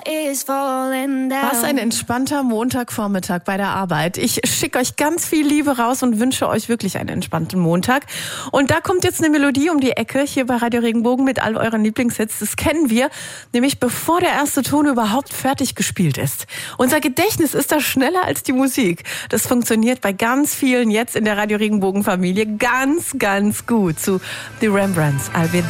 Was ein entspannter Montagvormittag bei der Arbeit. Ich schicke euch ganz viel Liebe raus und wünsche euch wirklich einen entspannten Montag. Und da kommt jetzt eine Melodie um die Ecke hier bei Radio Regenbogen mit all euren Lieblingshits. Das kennen wir, nämlich bevor der erste Ton überhaupt fertig gespielt ist. Unser Gedächtnis ist da schneller als die Musik. Das funktioniert bei ganz vielen jetzt in der Radio Regenbogen Familie ganz, ganz gut. Zu The Rembrandts, I'll Be